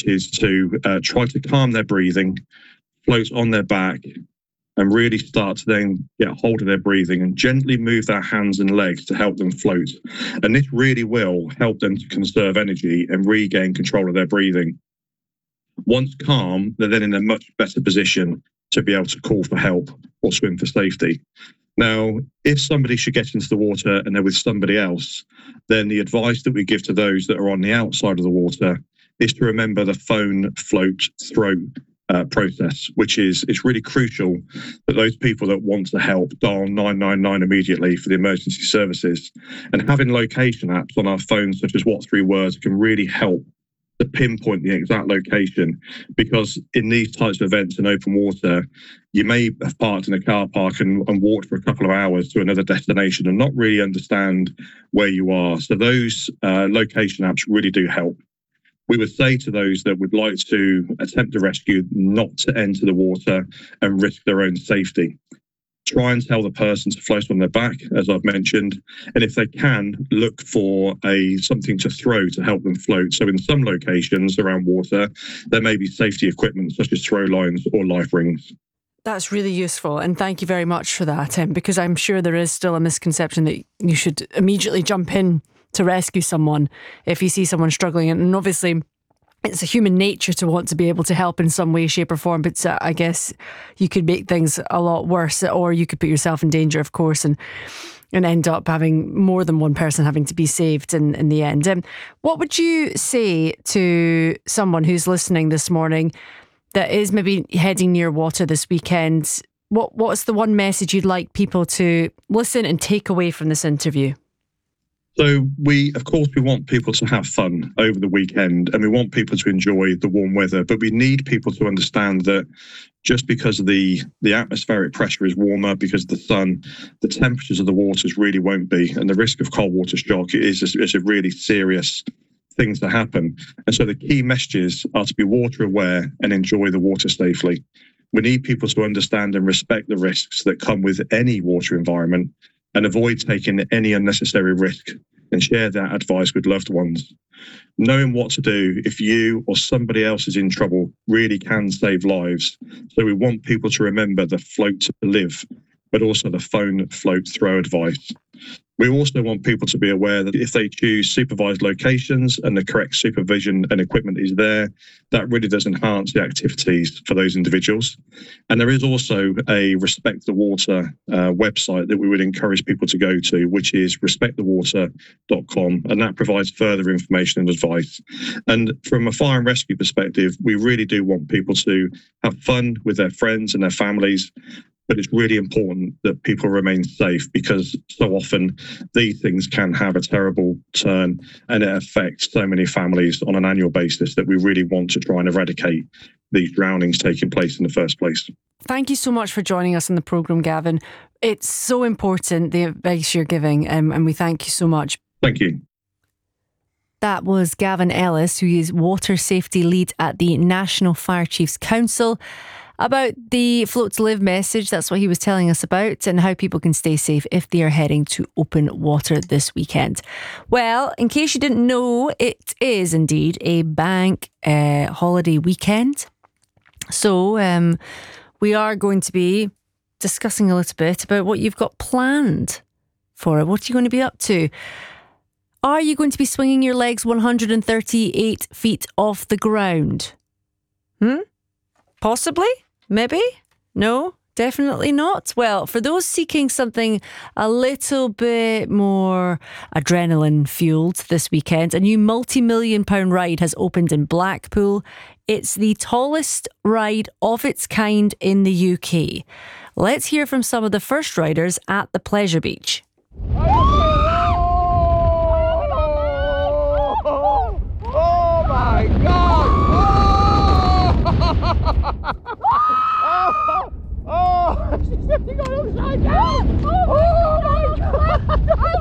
which is to try to calm their breathing, float on their back, and really start to then get hold of their breathing and gently move their hands and legs to help them float. And this really will help them to conserve energy and regain control of their breathing. Once calm, they're then in a much better position to be able to call for help or swim for safety. Now, if somebody should get into the water and they're with somebody else, then the advice that we give to those that are on the outside of the water is to remember the phone, float, throat process, which is it's really crucial that those people that want to help dial 999 immediately for the emergency services. And having location apps on our phones, such as What3Words, can really help to pinpoint the exact location, because in these types of events in open water, you may have parked in a car park and walked for a couple of hours to another destination and not really understand where you are. So those location apps really do help. We would say to those that would like to attempt a rescue not to enter the water and risk their own safety. Try and tell the person to float on their back, as I've mentioned, and if they can, look for something to throw to help them float. So in some locations around water, there may be safety equipment such as throw lines or life rings. That's really useful, and thank you very much for that, because I'm sure there is still a misconception that you should immediately jump in to rescue someone if you see someone struggling. And obviously, it's a human nature to want to be able to help in some way, shape or form, but I guess you could make things a lot worse, or you could put yourself in danger, of course, and end up having more than one person having to be saved in the end. What would you say to someone who's listening this morning that is maybe heading near water this weekend? What's the one message you'd like people to listen and take away from this interview? So we want people to have fun over the weekend, and we want people to enjoy the warm weather, but we need people to understand that just because the atmospheric pressure is warmer because of the sun, the temperatures of the waters really won't be, and the risk of cold water shock is a really serious thing to happen. And so the key messages are to be water aware and enjoy the water safely. We need people to understand and respect the risks that come with any water environment, and avoid taking any unnecessary risk, and share that advice with loved ones. Knowing what to do if you or somebody else is in trouble really can save lives. So we want people to remember the float to live, but also the phone, float, throw advice. We also want people to be aware that if they choose supervised locations and the correct supervision and equipment is there, that really does enhance the activities for those individuals. And there is also a Respect the Water website that we would encourage people to go to, which is respectthewater.com, and that provides further information and advice. And from a fire and rescue perspective, we really do want people to have fun with their friends and their families. But it's really important that people remain safe, because so often these things can have a terrible turn, and it affects so many families on an annual basis that we really want to try and eradicate these drownings taking place in the first place. Thank you so much for joining us on the programme, Gavin. It's so important, the advice you're giving, and we thank you so much. Thank you. That was Gavin Ellis, who is Water Safety Lead at the National Fire Chiefs Council. About the Float to Live message, that's what he was telling us about, and how people can stay safe if they are heading to open water this weekend. Well, in case you didn't know, it is indeed a bank holiday weekend. So we are going to be discussing a little bit about what you've got planned for it. What are you going to be up to? Are you going to be swinging your legs 138 feet off the ground? Possibly? Maybe? No? Definitely not? Well, for those seeking something a little bit more adrenaline fueled this weekend, a new multi-million-pound ride has opened in Blackpool. It's the tallest ride of its kind in the UK. Let's hear from some of the first riders at the Pleasure Beach. Oh my God! Oh, she's lifting on upside down! Oh my God!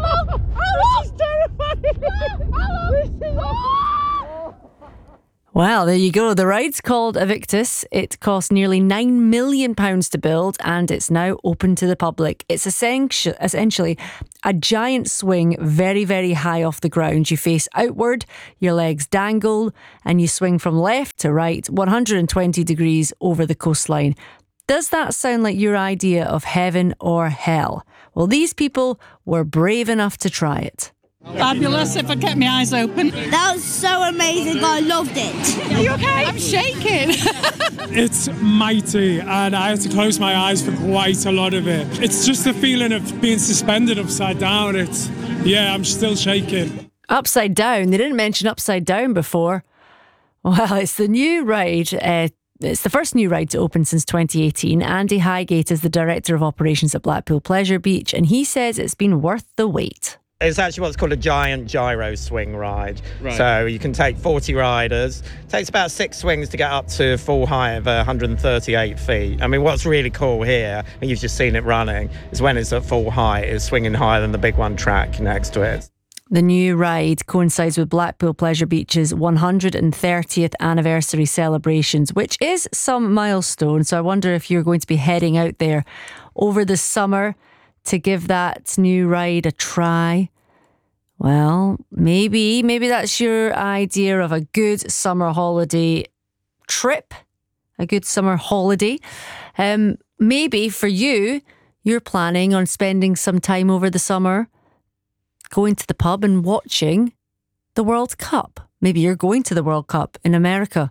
This is terrifying! Well, there you go. The ride's called Evictus. It cost nearly £9 million to build and it's now open to the public. It's essentially a giant swing very, very high off the ground. You face outward, your legs dangle, and you swing from left to right, 120 degrees over the coastline. Does that sound like your idea of heaven or hell? Well, these people were brave enough to try it. Fabulous, if I kept my eyes open. That was so amazing, I loved it. Are you okay? I'm shaking. It's mighty and I had to close my eyes for quite a lot of it. It's just the feeling of being suspended upside down. I'm still shaking. Upside down? They didn't mention upside down before. Well, it's the new ride. It's the first new ride to open since 2018. Andy Highgate is the Director of Operations at Blackpool Pleasure Beach and he says it's been worth the wait. It's actually what's called a giant gyro swing ride. Right. So you can take 40 riders. It takes about 6 swings to get up to full height of 138 feet. I mean, what's really cool here, and you've just seen it running, is when it's at full height, it's swinging higher than the big one track next to it. The new ride coincides with Blackpool Pleasure Beach's 130th anniversary celebrations, which is some milestone. So I wonder if you're going to be heading out there over the summer to give that new ride a try. Well, maybe that's your idea of a good summer holiday trip, a good summer holiday. Maybe for you, you're planning on spending some time over the summer going to the pub and watching the World Cup. Maybe you're going to the World Cup in America,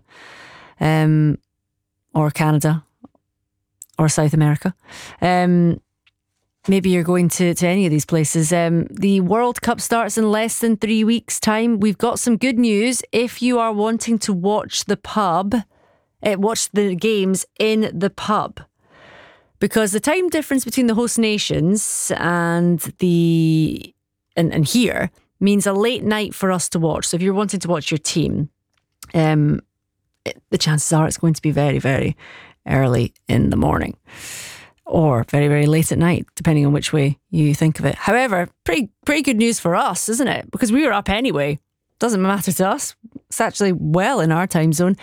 or Canada, or South America. Maybe you're going to any of these places. The World Cup starts in less than 3 weeks' time. We've got some good news. If you are wanting to watch watch the games in the pub, because the time difference between the host nations and here means a late night for us to watch. So if you're wanting to watch your team, the chances are it's going to be very, very early in the morning. Or very, very late at night, depending on which way you think of it. However, pretty good news for us, isn't it? Because we were up anyway. Doesn't matter to us. It's actually well in our time zone.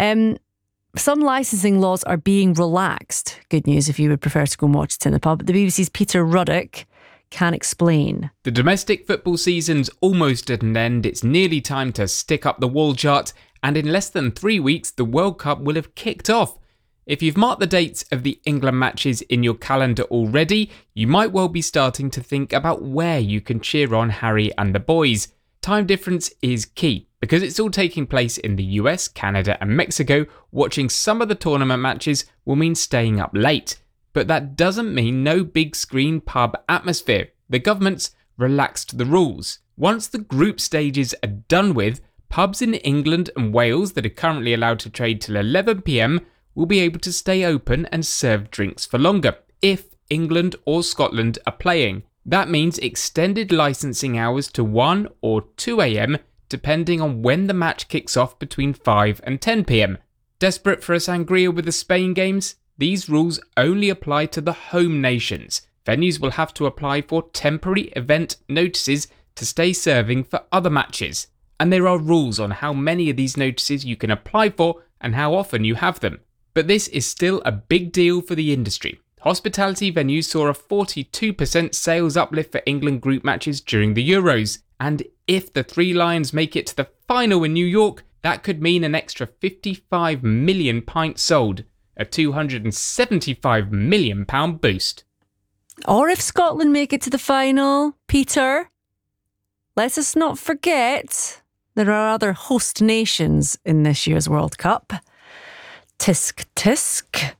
Some licensing laws are being relaxed. Good news if you would prefer to go and watch it in the pub. The BBC's Peter Ruddock can explain. The domestic football season's almost at an end. It's nearly time to stick up the wall chart. And in less than 3 weeks, the World Cup will have kicked off. If you've marked the dates of the England matches in your calendar already, you might well be starting to think about where you can cheer on Harry and the boys. Time difference is key, because it's all taking place in the US, Canada and Mexico. Watching some of the tournament matches will mean staying up late. But that doesn't mean no big screen pub atmosphere. The government's relaxed the rules. Once the group stages are done with, pubs in England and Wales that are currently allowed to trade till 11 p.m. will be able to stay open and serve drinks for longer, if England or Scotland are playing. That means extended licensing hours to 1 or 2 a.m, depending on when the match kicks off between 5 and 10 p.m. Desperate for a sangria with the Spain games? These rules only apply to the home nations. Venues will have to apply for temporary event notices to stay serving for other matches. And there are rules on how many of these notices you can apply for and how often you have them. But this is still a big deal for the industry. Hospitality venues saw a 42% sales uplift for England group matches during the Euros. And if the Three Lions make it to the final in New York, that could mean an extra 55 million pints sold, a £275 million boost. Or if Scotland make it to the final, Peter, let us not forget there are other host nations in this year's World Cup. Tisk tisk.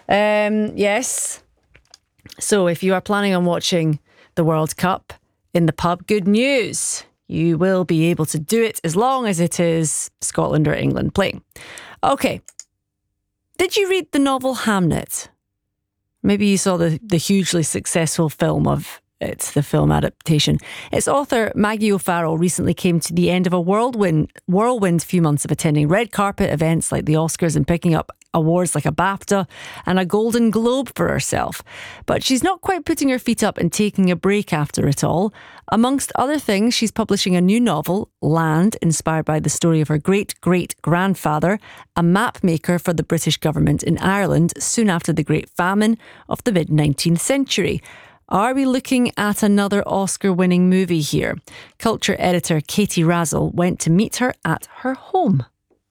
Yes. So if you are planning on watching the World Cup in the pub, good news. You will be able to do it as long as it is Scotland or England playing. Okay. Did you read the novel Hamnet? Maybe you saw the hugely successful film of it, the film adaptation. Its author, Maggie O'Farrell, recently came to the end of a whirlwind few months of attending red carpet events like the Oscars and picking up awards like a BAFTA and a Golden Globe for herself. But she's not quite putting her feet up and taking a break after it all. Amongst other things, she's publishing a new novel, Land, inspired by the story of her great-great-grandfather, a map maker for the British government in Ireland soon after the Great Famine of the mid-19th century. Are we looking at another Oscar-winning movie here? Culture editor Katie Razzle went to meet her at her home.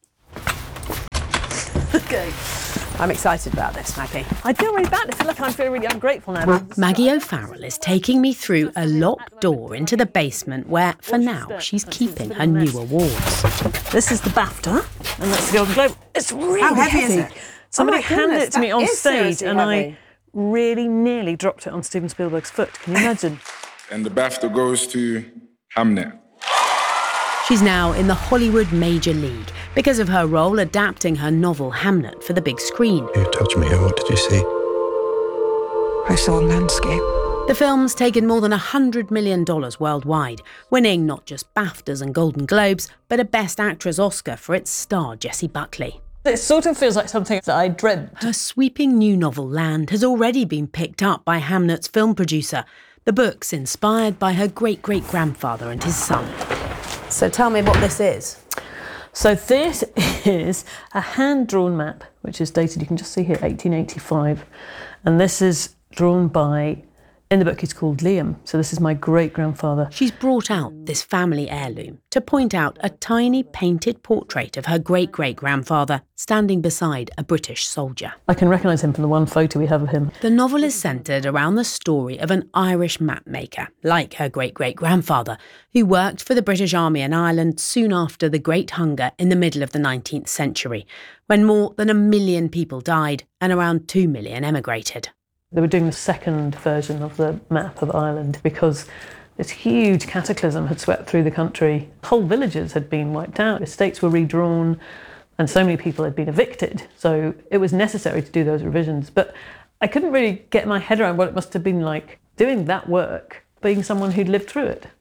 Okay. I'm excited about this, Maggie. I feel really bad. Look, I'm feeling really ungrateful now. Maggie O'Farrell is taking me through a locked door into the basement where, for now, she's keeping her new awards. This is the BAFTA, and that's the Golden Globe. It's really heavy. Is it? Somebody handed it to me on stage, and I really nearly dropped it on Steven Spielberg's foot. Can you imagine? And the BAFTA goes to Hamnet. She's now in the Hollywood Major League because of her role adapting her novel Hamnet for the big screen. You touched me here. What did you see? I saw a landscape. The film's taken more than $100 million worldwide, winning not just BAFTAs and Golden Globes, but a Best Actress Oscar for its star Jessie Buckley. It sort of feels like something that I dreamt. Her sweeping new novel Land has already been picked up by Hamnet's film producer. The book's inspired by her great-great-grandfather and his son. So tell me what this is. So this is a hand-drawn map, which is dated, you can just see here, 1885. And this is drawn by, in the book it's called Liam. So this is my great-grandfather. She's brought out this family heirloom to point out a tiny painted portrait of her great-great-grandfather standing beside a British soldier. I can recognise him from the one photo we have of him. The novel is centred around the story of an Irish map maker, like her great-great-grandfather, who worked for the British Army in Ireland soon after the Great Hunger in the middle of the 19th century, when more than 1 million people died and around 2 million emigrated. They were doing the second version of the map of Ireland because this huge cataclysm had swept through the country. Whole villages had been wiped out, estates were redrawn, and so many people had been evicted. So it was necessary to do those revisions. But I couldn't really get my head around what it must have been like doing that work, being someone who'd lived through it.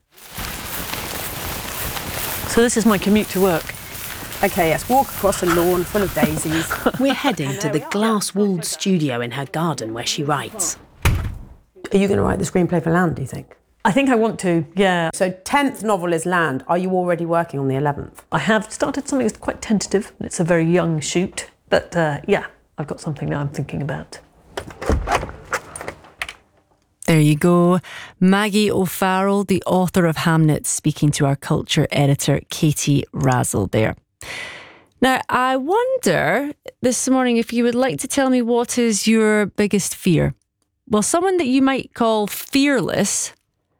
So this is my commute to work. OK, let's walk across a lawn full of daisies. We're heading to the glass-walled studio in her garden where she writes. Are you going to write the screenplay for Land, do you think? I think I want to, yeah. So 10th novel is Land. Are you already working on the 11th? I have started something that's quite tentative. It's a very young shoot. But yeah, I've got something that I'm thinking about. There you go. Maggie O'Farrell, the author of Hamnet, speaking to our culture editor, Katie Razzle there. Now, I wonder this morning if you would like to tell me what is your biggest fear. Well, someone that you might call fearless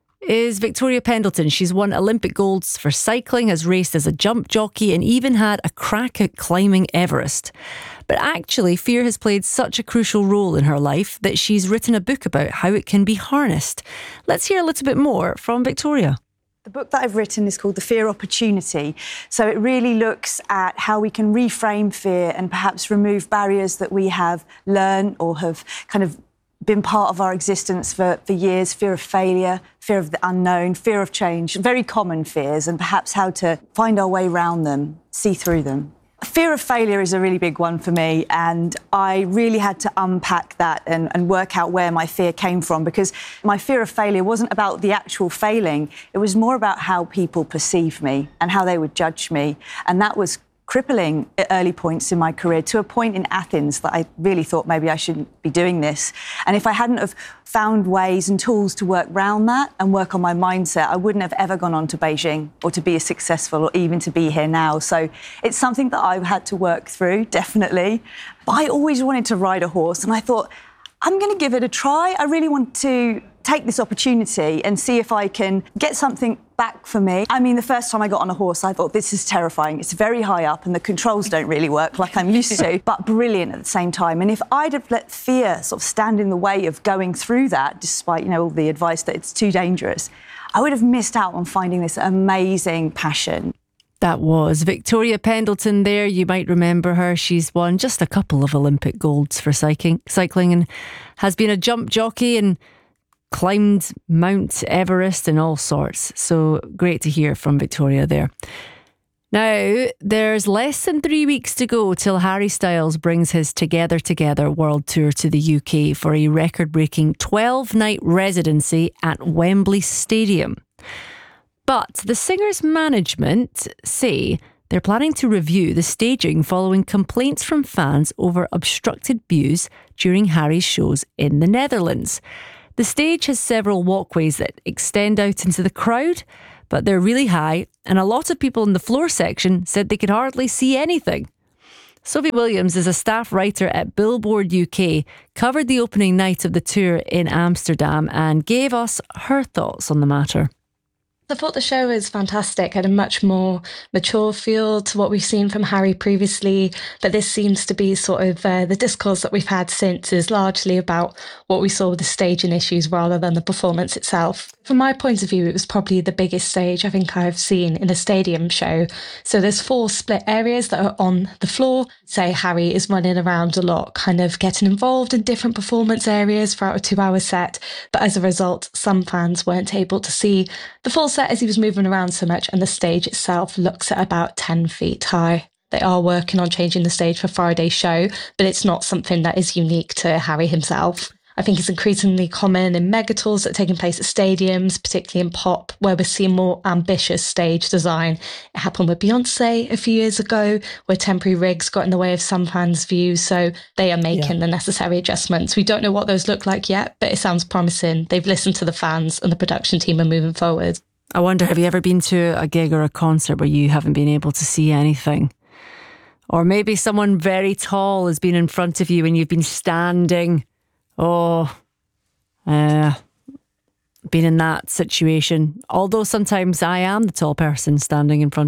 is Victoria Pendleton. She's won Olympic golds for cycling, has raced as a jump jockey, and even had a crack at climbing Everest. But actually, fear has played such a crucial role in her life that she's written a book about how it can be harnessed. Let's hear a little bit more from Victoria. The book that I've written is called The Fear Opportunity. So it really looks at how we can reframe fear and perhaps remove barriers that we have learned or have kind of been part of our existence for years. Fear of failure, fear of the unknown, fear of change, very common fears, and perhaps how to find our way around them, see through them. Fear of failure is a really big one for me, and I really had to unpack that and work out where my fear came from, because my fear of failure wasn't about the actual failing. It was more about how people perceive me and how they would judge me, and that was crippling at early points in my career, to a point in Athens that I really thought maybe I shouldn't be doing this. And if I hadn't have found ways and tools to work around that and work on my mindset, I wouldn't have ever gone on to Beijing or to be as successful or even to be here now. So it's something that I've had to work through, definitely. But I always wanted to ride a horse, and I thought, I'm going to give it a try. I really want to take this opportunity and see if I can get something back for me. I mean, the first time I got on a horse, I thought, this is terrifying. It's very high up and the controls don't really work like I'm used to, but brilliant at the same time. And if I'd have let fear sort of stand in the way of going through that, despite, you know, all the advice that it's too dangerous, I would have missed out on finding this amazing passion. That was Victoria Pendleton there. You might remember her. She's won just a couple of Olympic golds for cycling and has been a jump jockey and climbed Mount Everest and all sorts. So great to hear from Victoria there. Now, there's less than 3 weeks to go till Harry Styles brings his Together Together world tour to the UK for a record-breaking 12-night residency at Wembley Stadium. But the singer's management say they're planning to review the staging following complaints from fans over obstructed views during Harry's shows in the Netherlands. The stage has several walkways that extend out into the crowd, but they're really high, and a lot of people in the floor section said they could hardly see anything. Sophie Williams is a staff writer at Billboard UK, covered the opening night of the tour in Amsterdam, and gave us her thoughts on the matter. I thought the show was fantastic, had a much more mature feel to what we've seen from Harry previously, but this seems to be sort of the discourse that we've had since is largely about what we saw with the staging issues rather than the performance itself. From my point of view, it was probably the biggest stage I think I've seen in a stadium show. So there's 4 split areas that are on the floor. Say Harry is running around a lot, kind of getting involved in different performance areas throughout a 2-hour set, but as a result, some fans weren't able to see the full set as he was moving around so much, and the stage itself looks at about 10 feet high. They are working on changing the stage for Friday's show, but it's not something that is unique to Harry himself. I think it's increasingly common in megatours that are taking place at stadiums, particularly in pop, where we're seeing more ambitious stage design. It happened with Beyonce a few years ago, where temporary rigs got in the way of some fans' views, so they are making the necessary adjustments. We don't know what those look like yet, but it sounds promising. They've listened to the fans and the production team are moving forward. I wonder, have you ever been to a gig or a concert where you haven't been able to see anything? Or maybe someone very tall has been in front of you and you've been standing. Been in that situation. Although sometimes I am the tall person standing in front